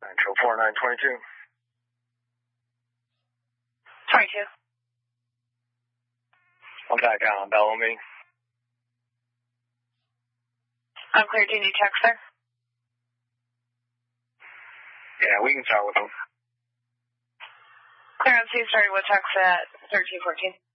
Nitro 4922. 22. I'm back out on Bellamy. I'm clear. Do you need text, sir? Yeah, we can start with them. Clearance, you started with text at 1314.